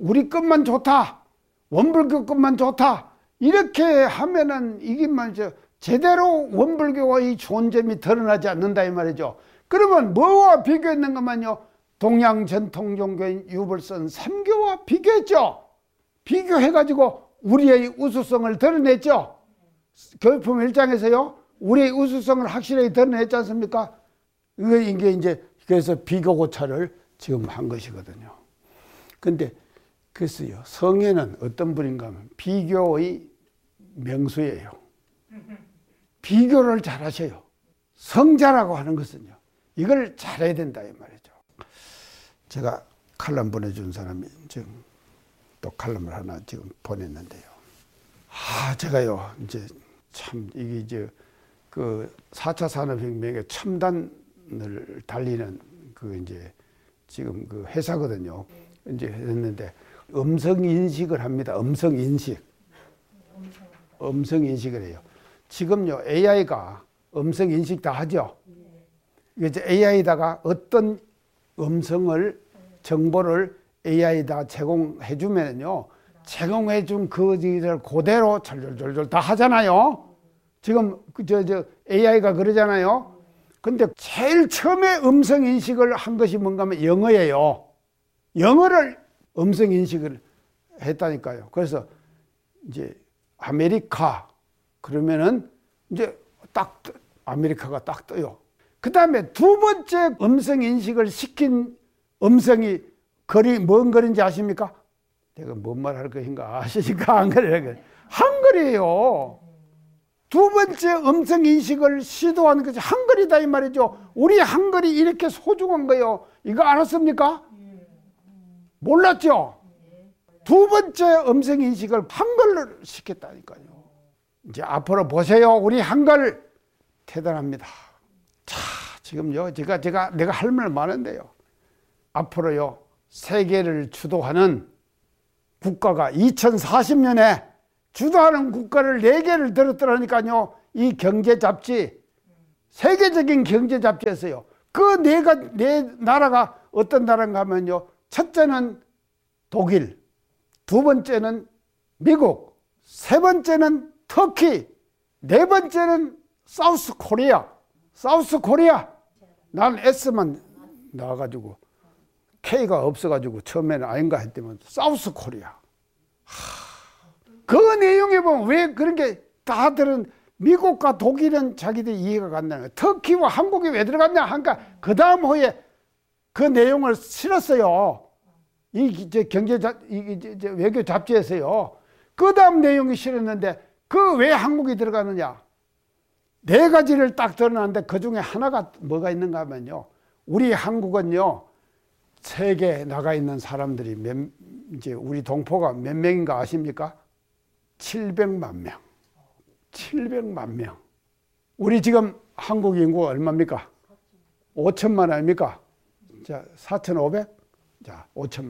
우리 것만 좋다, 원불교 것만 좋다, 이렇게 하면은 이게 말이죠, 제대로 원불교의 좋은 점이 드러나지 않는다 이 말이죠. 그러면 뭐와 비교했는가만요? 동양 전통 종교인 유불선 3교와 비교했죠. 비교해가지고 우리의 우수성을 드러냈죠. 교육품 1장에서요 우리의 우수성을 확실하게 드러냈지 않습니까? 이게 이제 그래서 비교고찰을 지금 한 것이거든요. 근데 글쎄요, 성에는 어떤 분인가 하면 비교의 명수예요. 비교를 잘하셔요. 성자라고 하는 것은요, 이걸 잘해야 된다 이 말이죠. 제가 칼럼 보내준 사람이 지금 또 칼럼을 하나 지금 보냈는데요. 제가요 이제 참 이게 이제 그 4차 산업혁명의 첨단을 달리는 그 이제 지금 그 회사거든요. 이제 했는데 음성 인식을 합니다. 음성 인식을 해요. 지금요 AI가 음성 인식 다 하죠. 이제 AI에다가 어떤 음성을 정보를 AI에다 제공해 주면요, 제공해 준 그들을 그대로 절절절절 다 하잖아요. 지금 저 AI가 그러잖아요. 근데 제일 처음에 음성 인식을 한 것이 뭔가 하면 영어예요. 영어를 음성 인식을 했다니까요. 그래서 이제 아메리카 그러면은 이제 딱 아메리카가 딱 떠요. 그 다음에 두 번째 음성 인식을 시킨 음성이 뭔 글인지 아십니까? 내가 뭔 말 할 것인가 아시니까 안 그래요. 한글이에요. 두 번째 음성 인식을 시도하는 것이 한글이다 이 말이죠. 우리 한글이 이렇게 소중한 거예요. 이거 알았습니까? 몰랐죠? 두 번째 음성 인식을 한글로 시켰다니까요. 이제 앞으로 보세요. 우리 한글 대단합니다. 자, 지금요, 내가 할 말 많은데요. 앞으로요, 세계를 주도하는 국가가 2040년에 주도하는 국가를 4개를 들었더라니까요. 이 경제 잡지, 세계적인 경제 잡지였어요. 그 네 나라가 어떤 나라인가 하면요. 첫째는 독일, 두 번째는 미국, 세 번째는 터키, 네 번째는 사우스 코리아. 난 S만 나와가지고 K가 없어가지고 처음에는 아닌가 했더니 사우스 코리아. 그 내용에 보면 왜 그런 게 다들은 미국과 독일은 자기들이 이해가 간다는 거예요. 터키와 한국이 왜 들어갔냐 하니까 그 다음 후에 그 내용을 실었어요. 이 외교 잡지에서요. 그 다음 내용이 실었는데 그 왜 한국이 들어가느냐? 4가지를 딱 드러났는데 그 중에 하나가 뭐가 있는가 하면요. 우리 한국은요. 세계에 나가 있는 사람들이 이제 우리 동포가 몇 명인가 아십니까? 700만 명. 700만 명. 우리 지금 한국 인구가 얼마입니까? 5천만 아닙니까? 자, 4,500? 자, 5천만.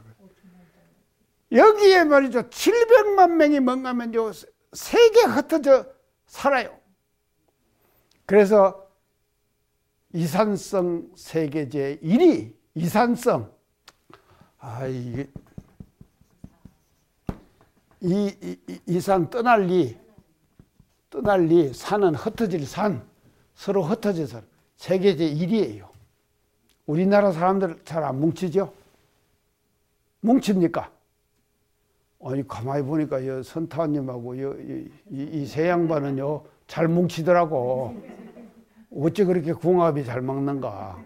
여기에 말이죠. 700만 명이 뭔가 하면요. 세계에 흩어져 살아요. 그래서 이산성 세계제 1위. 이산성. 이게 이산 떠날리 산은 흩어질 산, 서로 흩어져서 세계제 1위예요. 우리나라 사람들 잘 안 뭉치죠? 뭉칩니까? 아니 가만히 보니까 선타원님하고 이 세 양반은요 잘 뭉치더라고. 어째 그렇게 궁합이 잘 맞는가?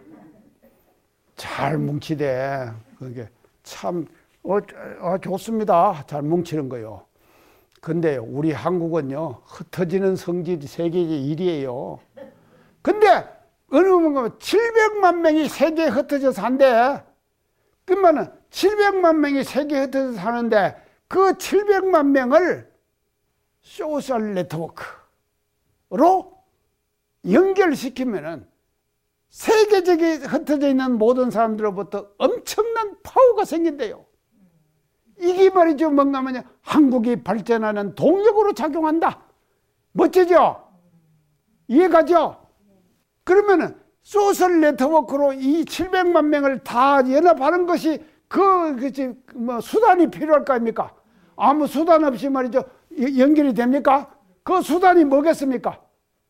잘 뭉치대. 그게 참 좋습니다. 잘 뭉치는 거요. 근데 우리 한국은요 흩어지는 성질이 세계에 1위예요. 근데 어느 뭔가 700만 명이 세계에 흩어져 산대. 그러면은 700만 명이 세계에 흩어져 사는데 그 700만 명을 소셜 네트워크로 연결시키면은 세계적에 흩어져 있는 모든 사람들로부터 엄청난 파워가 생긴대요. 이게 말이죠. 뭔가 하면 한국이 발전하는 동력으로 작용한다. 멋지죠? 이해가죠? 그러면은 소셜 네트워크로 이 700만 명을 다 연합하는 것이 뭐 수단이 필요할 거 아닙니까? 아무 수단 없이 말이죠. 연결이 됩니까? 그 수단이 뭐겠습니까?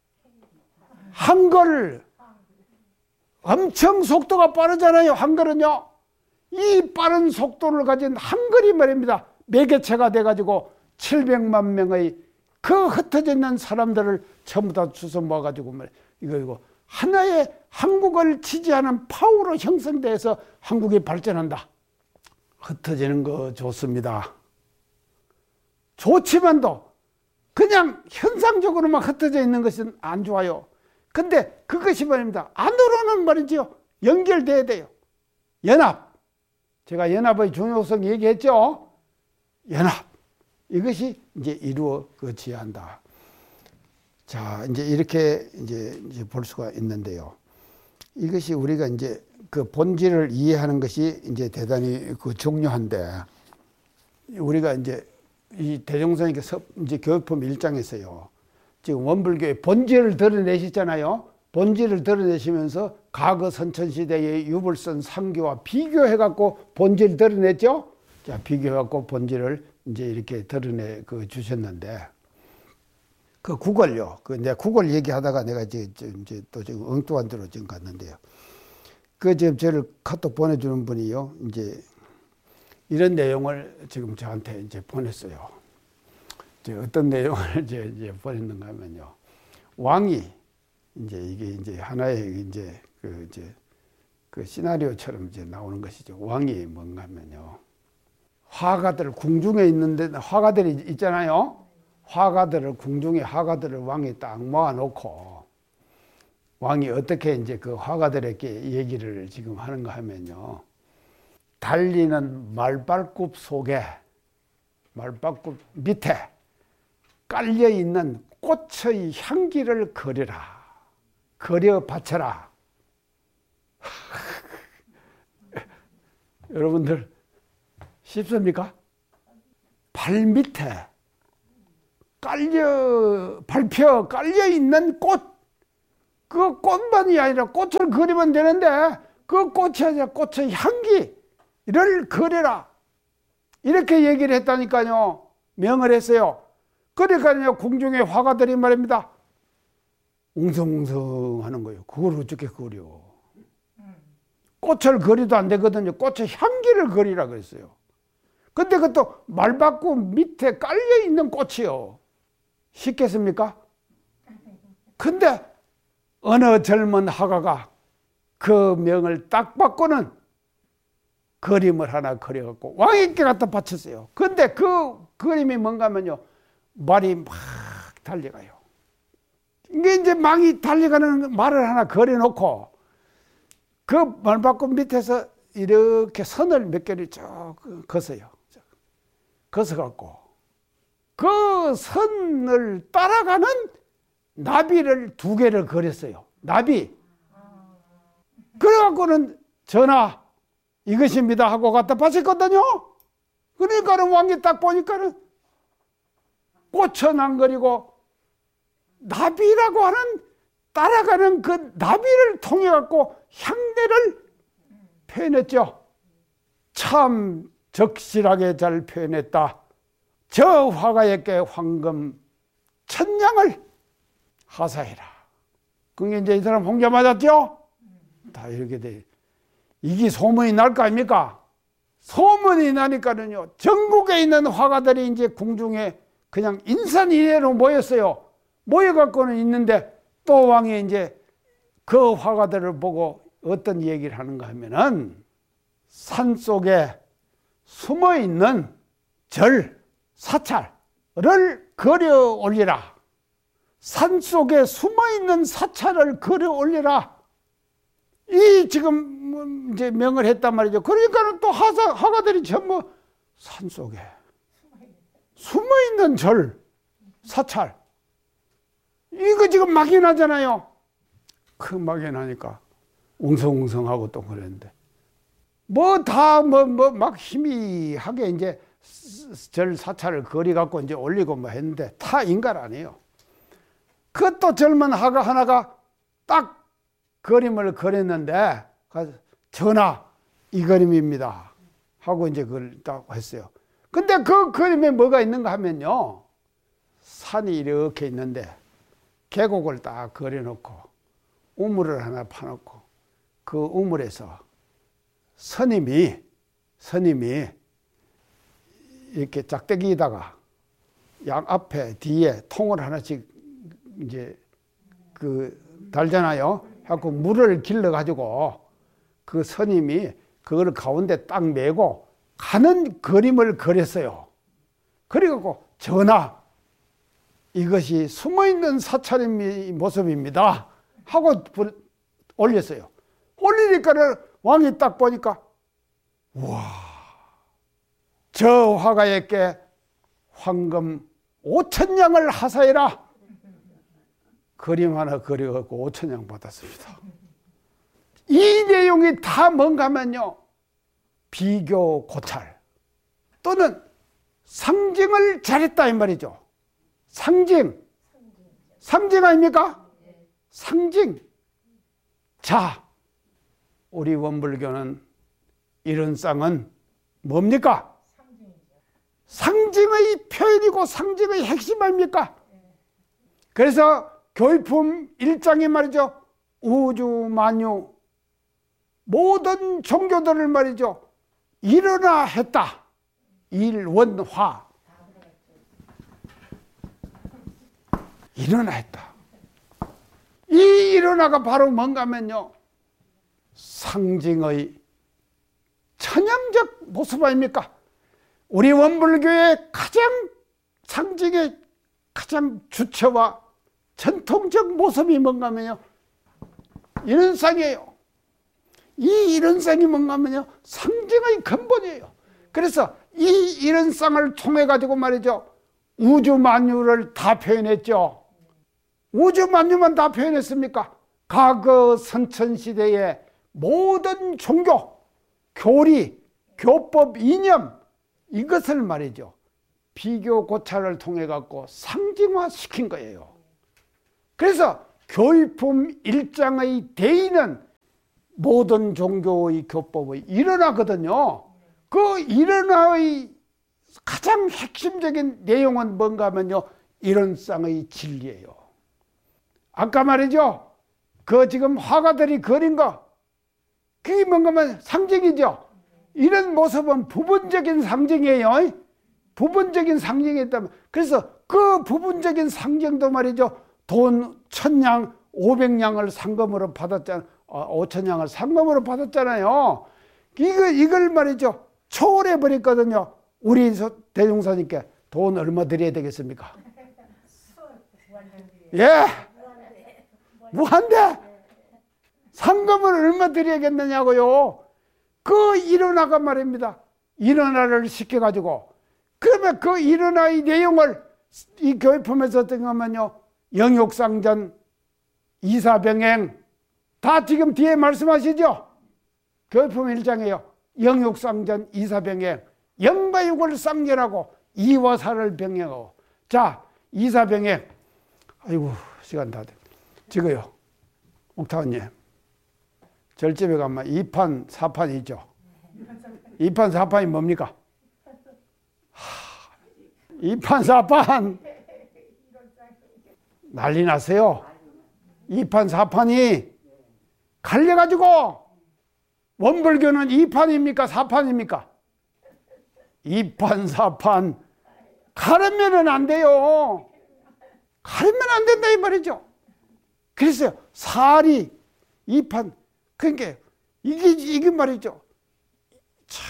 한글. 엄청 속도가 빠르잖아요. 한글은요. 이 빠른 속도를 가진 한글이 말입니다. 매개체가 돼가지고 700만 명의 그 흩어져 있는 사람들을 전부 다 주워 모아가지고 이거 하나의 한국을 지지하는 파워로 형성돼서 한국이 발전한다. 흩어지는 거 좋습니다. 좋지만도 그냥 현상적으로만 흩어져 있는 것은 안 좋아요. 근데 그것이 말입니다. 안으로는 말이죠. 연결돼야 돼요. 연합. 제가 연합의 중요성 얘기했죠. 연합. 이것이 이제 이루어져야 한다. 자, 이제 이렇게 이제 볼 수가 있는데요. 이것이 우리가 이제 그 본질을 이해하는 것이 이제 대단히 중요한데, 우리가 이제 이 대종선의 이제 교육품 1장에서요. 지금 원불교의 본질을 드러내시잖아요. 본질을 드러내시면서 과거 선천시대의 유불선 상교와 비교해갖고 본질을 드러냈죠. 자, 비교해갖고 본질을 이제 이렇게 드러내 주셨는데, 그 구걸요. 내가 구걸 얘기하다가 내가 이제 또 지금 엉뚱한 데로 지금 갔는데요. 지금 저를 카톡 보내주는 분이요. 이제 이런 내용을 지금 저한테 이제 보냈어요. 어떤 내용을 이제 보냈는가 하면요. 왕이 이게 이제 하나의 이제 그 시나리오처럼 이제 나오는 것이죠. 왕이 뭔가 하면요. 화가들 궁중에 있는데 화가들이 있잖아요. 궁중에 화가들을 왕이 딱 모아놓고 왕이 어떻게 이제 그 화가들에게 얘기를 지금 하는가 하면요. 달리는 말발굽 속에, 말발굽 밑에 깔려있는 꽃의 향기를 그려라. 그려 바쳐라. 여러분들 쉽습니까? 발 밑에 발표 깔려있는 꽃, 그 꽃만이 아니라 꽃을 그리면 되는데 그 꽃이 아니라 꽃의 향기를 그려라. 이렇게 얘기를 했다니까요. 명을 했어요. 그러니까요, 궁중의 화가들이 말입니다. 웅성웅성 하는 거예요. 그걸 어떻게 그려? 꽃을 그려도 안 되거든요. 꽃의 향기를 그리라 그랬어요. 근데 그것도 말바꿈 밑에 깔려있는 꽃이요. 쉽겠습니까? 근데 어느 젊은 화가가 그 명을 딱 받고는 그림을 하나 그려갖고 왕에게 갖다 바쳤어요. 근데 그 그림이 뭔가 하면요. 말이 막 달려가요. 이게 이제 망이 달려가는 말을 하나 그려놓고 그 말바꿈 밑에서 이렇게 선을 몇 개를 쭉 그었어요. 그어갖고 그 선을 따라가는 나비를 2개를 그렸어요. 나비. 그래갖고는 전하 이것입니다 하고 갖다 바쳤거든요. 그러니까는 왕이 딱 보니까는 꽃은 안 그리고 나비라고 하는 따라가는 그 나비를 통해 갖고 향내를 표현했죠. 참 적실하게 잘 표현했다. 저 화가에게 황금 천냥을 하사해라. 그게 이제 이 사람 홍자 맞았죠? 다 이렇게 돼. 이게 소문이 날 거 아닙니까? 소문이 나니까는요, 전국에 있는 화가들이 이제 궁중에 그냥 인산인해로 모였어요. 모여갖고는 있는데 또 왕이 이제 그 화가들을 보고 어떤 얘기를 하는가 하면은 산 속에 숨어 있는 절, 사찰을 그려 올리라. 산 속에 숨어 있는 사찰을 그려 올리라. 이 지금 이제 명을 했단 말이죠. 그러니까는 또 화가들이 전부 산 속에 숨어 있는 절, 사찰. 이거 지금 막연하잖아요. 그 막연하니까 웅성웅성하고 또 그랬는데 막 희미하게 이제 절 사찰을 그려갖고 이제 올리고 뭐 했는데 다 인간 아니에요. 그것도 젊은 화가 하나가 딱 그림을 그렸는데 전하 이 그림입니다. 하고 이제 그걸 딱 했어요. 근데 그 그림에 뭐가 있는가 하면요. 산이 이렇게 있는데 계곡을 딱 그려놓고 우물을 하나 파놓고 그 우물에서 스님이 이렇게 짝대기에다가 양 앞에 뒤에 통을 하나씩 이제 그 달잖아요. 하고 물을 길러 가지고 그 스님이 그걸 가운데 딱 메고 가는 그림을 그렸어요. 그래갖고 전하 이것이 숨어있는 사찰의 모습입니다 하고 올렸어요. 올리니까는 왕이 딱 보니까 우와 저 화가에게 황금 5,000냥을 하사해라. 그림 하나 그려갖고 5,000냥 받았습니다. 이 내용이 다 뭔가 하면요. 비교 고찰 또는 상징을 잘했다 이 말이죠. 상징 아닙니까? 상징. 자, 우리 원불교는 이런 쌍은 뭡니까? 상징의 표현이고 상징의 핵심 아닙니까? 그래서 교의품 1장에 말이죠. 우주 만유 모든 종교들을 말이죠. 일어나 했다. 일원화. 일어나 했다. 이 일어나가 바로 뭔가 하면요. 상징의 천연적 모습 아닙니까? 우리 원불교의 가장 상징의 가장 주체와 전통적 모습이 뭔가 하면요. 이런 쌍이에요. 이 이런 쌍이 뭔가 하면요. 상징의 근본이에요. 그래서 이 이런 쌍을 통해 가지고 말이죠. 우주 만유를 다 표현했죠. 우주 만유만 다 표현했습니까? 과거 선천시대의 모든 종교, 교리, 교법, 이념 이것을 말이죠. 비교 고찰을 통해 갖고 상징화시킨 거예요. 그래서 교의품 1장의 대의는 모든 종교의 교법의 일어나거든요. 그 일어나의 가장 핵심적인 내용은 뭔가 하면요. 일원상의 진리예요. 아까 말이죠. 그 지금 화가들이 그린 거 그게 뭔가 하면 상징이죠. 이런 모습은 부분적인 상징이에요. 부분적인 상징이었다면 그래서 그 부분적인 상징도 말이죠. 돈 1,000냥 500냥을 상금으로 받았잖아요. 5,000냥을 상금으로 받았잖아요. 이걸 말이죠. 초월해 버렸거든요. 우리 대종사님께 돈 얼마 드려야 되겠습니까? 예, 무한대. 상금을 얼마 드려야겠느냐고요. 그 일어나가 말입니다. 일어나를 시켜가지고 그러면 그 일어나의 내용을 이 교회품에서 어떤 거면요. 영육상전, 이사병행 다 지금 뒤에 말씀하시죠. 교회품 1장이에요. 영육상전, 이사병행 영과 육을 쌍전하고 이와 사를 병행하고 자 이사병행 아이고 시간 다 돼. 지금요. 옥타원님 절집에 가면 2판 4판이 있죠. 2판 4판이 뭡니까? 2판 4판 난리 났어요. 2판 4판이 갈려가지고 원불교는 2판입니까 4판입니까? 2판 4판 가르면은 안 돼요. 가르면 안 된다 이 말이죠. 그래서 살이 2판 그러니까 이게 말이죠. 참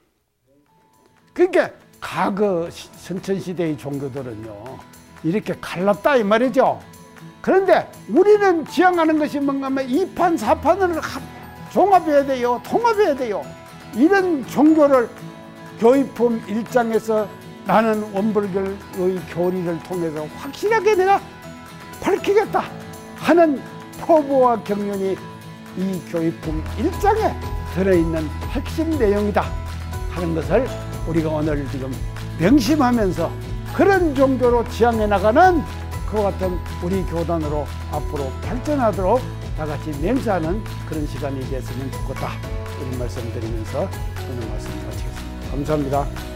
그러니까 과거 선천시대의 종교들은요 이렇게 갈랐다 이 말이죠. 그런데 우리는 지향하는 것이 뭔가 하면 2판 4판을 종합해야 돼요. 통합해야 돼요. 이런 종교를 교의품 1장에서 나는 원불교의 교리를 통해서 확실하게 내가 밝히겠다 하는 포부와 경륜이 이 교의품 1장에 들어있는 핵심 내용이다 하는 것을 우리가 오늘 지금 명심하면서 그런 종교로 지향해 나가는 그와 같은 우리 교단으로 앞으로 발전하도록 다 같이 맹세하는 그런 시간이 됐으면 좋겠다 이런 말씀드리면서 오늘 말씀 마치겠습니다. 감사합니다.